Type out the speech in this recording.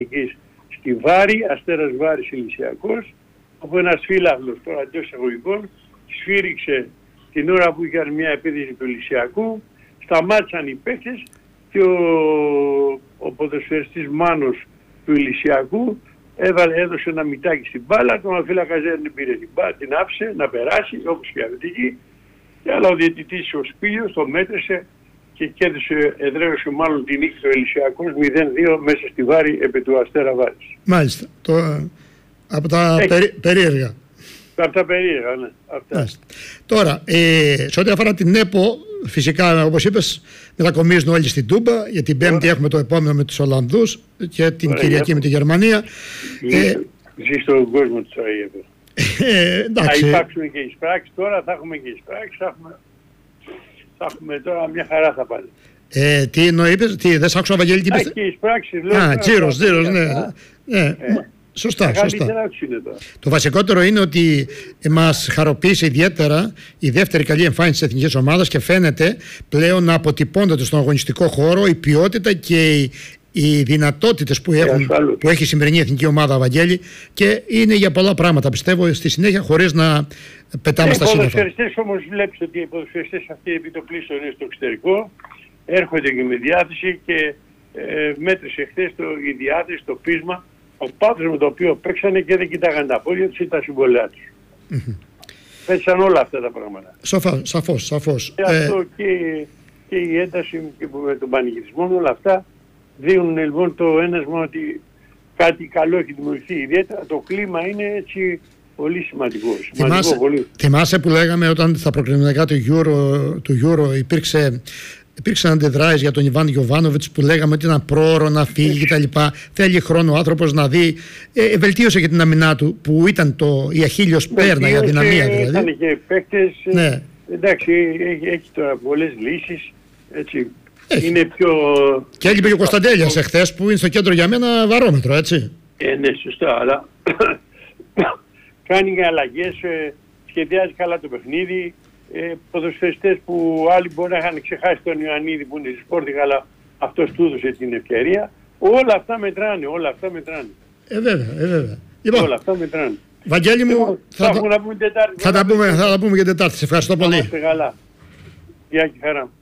στη Βάρη, Αστέρας Βάρης Ηλυσιακός, όπου ένας φίλαθλος τώρα εντός εισαγωγικών σφύριξε την ώρα που είχαν μια επίθεση του Ηλυσιακού, σταμάτησαν οι παίκτες και ο ποδοσφαιριστής Μάνος του Ηλυσιακού έδωσε ένα μυτάκι στην μπάλα, τον αφύλακας δεν πήρε την μπάλα, την άφησε να περάσει όπως και αυτή, αλλά ο διαιτητής ο Σπίλιος το μέτρησε και κέρδισε, εδραίωσε μάλλον την νίκη του Ηλυσιακός 0-2 μέσα στη Βάρη επί του Αστέρα Βάρης. Μάλιστα. Από τα περίεργα. Από τα περίεργα, ναι. Αυτά. Τώρα, σε ό,τι αφορά την ΕΠΟ, φυσικά όπως είπες, μετακομίζουν όλοι στην Τούμπα. Για την Πέμπτη έχουμε το επόμενο με τους Ολλανδούς και την Κυριακή με τη Γερμανία. Ζει στον κόσμο της ΕΠΟ. Εντάξει. Θα υπάρξουν και οι πράξεις τώρα, θα έχουμε και οι πράξεις, θα έχουμε τώρα μια χαρά θα πάνε. Τι εννοείπες, δεν σ' άκουσα Βαγγέλη, τι είπες? Και οι πράξεις, λέω. Τζίρος, ναι. Σωστά. Το βασικότερο είναι ότι μας χαροποίησε ιδιαίτερα η δεύτερη καλή εμφάνιση της εθνικής ομάδας και φαίνεται πλέον να αποτυπώνεται στον αγωνιστικό χώρο η ποιότητα και οι δυνατότητες που έχει η σημερινή εθνική ομάδα, Βαγγέλη, και είναι για πολλά πράγματα, πιστεύω, στη συνέχεια, χωρίς να πετάμε στα σύννεφα. Οι ποδοσφαιριστές όμως βλέπεις ότι οι ποδοσφαιριστές αυτοί επί το πλήστο είναι στο εξωτερικό, έρχονται και με διάθεση και μέτρησε χθες η διάθεση, το πείσμα, ο πάθος με το οποίο παίξανε και δεν κοιτάγαν τα πόδια τους ή τα συμβολιά τους. Πέσαν όλα αυτά τα πράγματα. Σαφώς. Και αυτό και η ένταση και με τον πανηγυρισμό, όλα αυτά δίνουν λοιπόν το ένασμα ότι κάτι καλό έχει δημιουργηθεί. Ιδιαίτερα το κλίμα είναι έτσι πολύ σημαντικό. Θυμάσαι που λέγαμε όταν στα προκριματικά του Euro υπήρξαν αντιδράσεις για τον Ιβάν Γιοβάνοβιτς που λέγαμε ότι ήταν πρόωρο να φύγει κτλ. Θέλει χρόνο ο άνθρωπος να δει. Βελτίωσε και την αμυνά του που ήταν η αχίλιος πέρνα για δυναμία δηλαδή. Ήταν και παίκτες. Ναι. Εντάξει, έχει τώρα πολλές λύσεις. Έτσι. Είναι πιο... Και έλειπε και ο Κωνσταντέλιας εχθές που είναι στο κέντρο για μένα βαρόμετρο, έτσι. Ναι, σωστά, αλλά κάνει αλλαγές, σχεδιάζει καλά το παιχνίδι. Ποδοσφαιριστές που άλλοι μπορεί να είχαν ξεχάσει τον Ιωαννίδη που είναι στη Σπόρτιγα, αλλά αυτός του έδωσε την ευκαιρία. Όλα αυτά μετράνε. Βέβαια. Λοιπόν, όλα αυτά μετράνε. Βαγγέλη μου, θα τα πούμε Τετάρτη. Θα τα πούμε και Τετάρτη. Σε ευχαριστώ πολύ. Γεια και χαρά.